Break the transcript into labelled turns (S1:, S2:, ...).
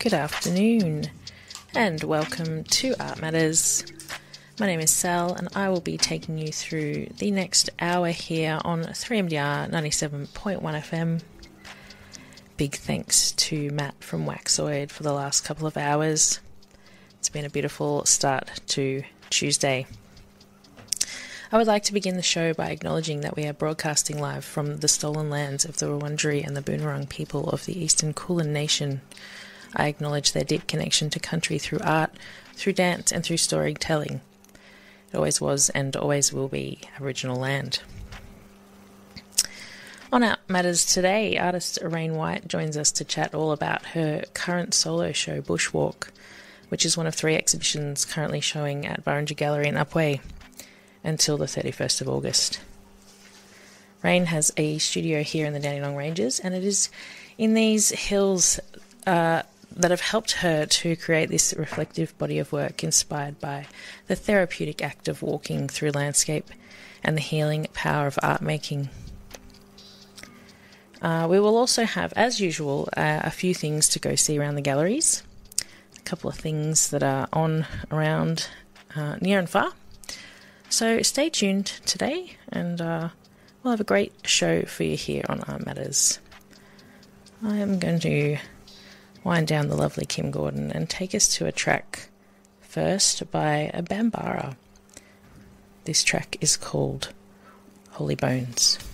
S1: Good afternoon and welcome to Art Matters. My name is Sal and I will be taking you through the next hour here on 3MDR 97.1 FM. Big thanks to Matt from Waxoid for the last couple of hours. It's been a beautiful start to Tuesday. I would like to begin the show by acknowledging that we are broadcasting live from the stolen lands of the Wurundjeri and the Boonwurrung people of the Eastern Kulin Nation. I acknowledge their deep connection to country through art, through dance and through storytelling. It always was and always will be Aboriginal land. On Art Matters today, artist Rain White joins us to chat all about her current solo show Bushwalk, which is one of 3 exhibitions currently showing at Burrinja Gallery in Upwey until the 31st of August. Rain has a studio here in the Dandenong Ranges, and it is in these hills that have helped her to create this reflective body of work inspired by the therapeutic act of walking through landscape and the healing power of art making. We will also have, as usual, a few things to go see around the galleries, a couple of things that are on around near and far. So stay tuned today and we'll have a great show for you here on Art Matters. I am going to wind down the lovely Kim Gordon and take us to a track first by a Bambara. This track is called Holy Bones.